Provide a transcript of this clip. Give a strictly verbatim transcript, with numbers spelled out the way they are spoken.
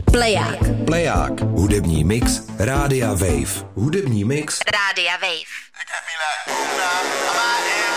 Pleják. Pleják. Hudební mix Rádia Wave. Hudební mix Rádia Wave. It got me like, nah, I'm out here.